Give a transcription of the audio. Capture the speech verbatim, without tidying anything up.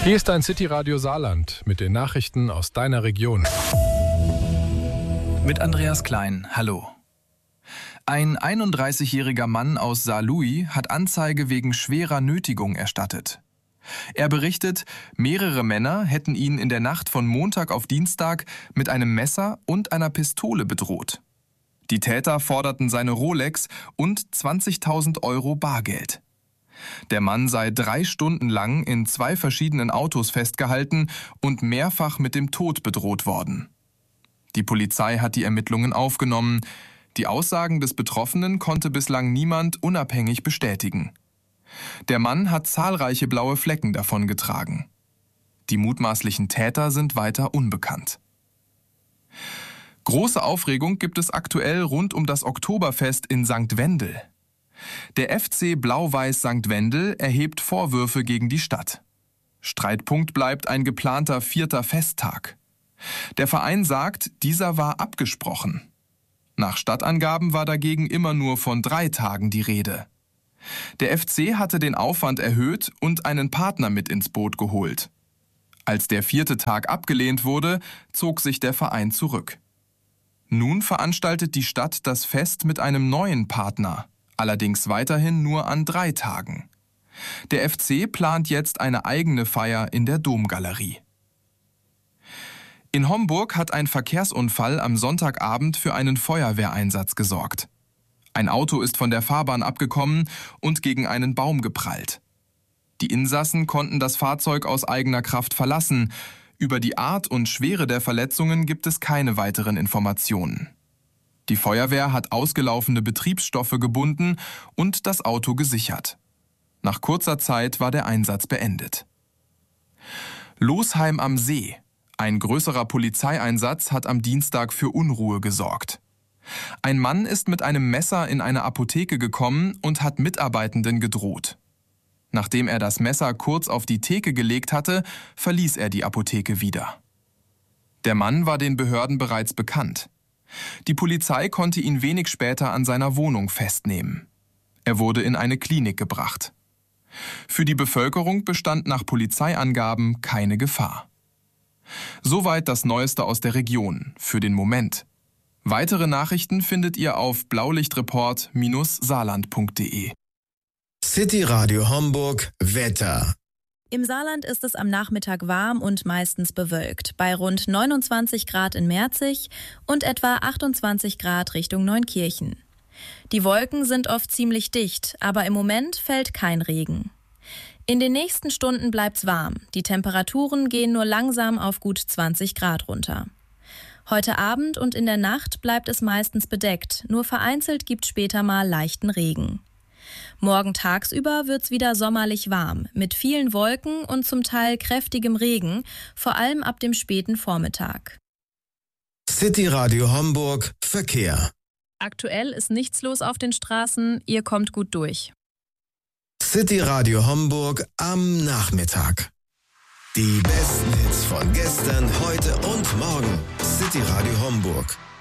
Hier ist dein City-Radio Saarland mit den Nachrichten aus deiner Region. Mit Andreas Klein, hallo. Ein einunddreißigjähriger Mann aus Saarlouis hat Anzeige wegen schwerer Nötigung erstattet. Er berichtet, mehrere Männer hätten ihn in der Nacht von Montag auf Dienstag mit einem Messer und einer Pistole bedroht. Die Täter forderten seine Rolex und zwanzigtausend Euro Bargeld. Der Mann sei drei Stunden lang in zwei verschiedenen Autos festgehalten und mehrfach mit dem Tod bedroht worden. Die Polizei hat die Ermittlungen aufgenommen. Die Aussagen des Betroffenen konnte bislang niemand unabhängig bestätigen. Der Mann hat zahlreiche blaue Flecken davongetragen. Die mutmaßlichen Täter sind weiter unbekannt. Große Aufregung gibt es aktuell rund um das Oktoberfest in Sankt Wendel. Der F C Blau-Weiß Sankt Wendel erhebt Vorwürfe gegen die Stadt. Streitpunkt bleibt ein geplanter vierter Festtag. Der Verein sagt, dieser war abgesprochen. Nach Stadtangaben war dagegen immer nur von drei Tagen die Rede. Der F C hatte den Aufwand erhöht und einen Partner mit ins Boot geholt. Als der vierte Tag abgelehnt wurde, zog sich der Verein zurück. Nun veranstaltet die Stadt das Fest mit einem neuen Partner, allerdings weiterhin nur an drei Tagen. Der F C plant jetzt eine eigene Feier in der Domgalerie. In Homburg hat ein Verkehrsunfall am Sonntagabend für einen Feuerwehreinsatz gesorgt. Ein Auto ist von der Fahrbahn abgekommen und gegen einen Baum geprallt. Die Insassen konnten das Fahrzeug aus eigener Kraft verlassen. Über die Art und Schwere der Verletzungen gibt es keine weiteren Informationen. Die Feuerwehr hat ausgelaufene Betriebsstoffe gebunden und das Auto gesichert. Nach kurzer Zeit war der Einsatz beendet. Losheim am See. Ein größerer Polizeieinsatz hat am Dienstag für Unruhe gesorgt. Ein Mann ist mit einem Messer in eine Apotheke gekommen und hat Mitarbeitenden gedroht. Nachdem er das Messer kurz auf die Theke gelegt hatte, verließ er die Apotheke wieder. Der Mann war den Behörden bereits bekannt. Die Polizei konnte ihn wenig später an seiner Wohnung festnehmen. Er wurde in eine Klinik gebracht. Für die Bevölkerung bestand nach Polizeiangaben keine Gefahr. Soweit das Neueste aus der Region, für den Moment. Weitere Nachrichten findet ihr auf blaulichtreport Bindestrich saarland punkt de. City Radio Homburg Wetter. Im Saarland ist es am Nachmittag warm und meistens bewölkt, bei rund neunundzwanzig Grad in Merzig und etwa achtundzwanzig Grad Richtung Neunkirchen. Die Wolken sind oft ziemlich dicht, aber im Moment fällt kein Regen. In den nächsten Stunden bleibt's warm. Die Temperaturen gehen nur langsam auf gut zwanzig Grad runter. Heute Abend und in der Nacht bleibt es meistens bedeckt, nur vereinzelt gibt später mal leichten Regen. Morgen tagsüber wird's wieder sommerlich warm, mit vielen Wolken und zum Teil kräftigem Regen, vor allem ab dem späten Vormittag. City Radio Homburg Verkehr. Aktuell ist nichts los auf den Straßen, ihr kommt gut durch. City Radio Homburg am Nachmittag. Die besten Hits von gestern, heute und morgen. City Radio Homburg.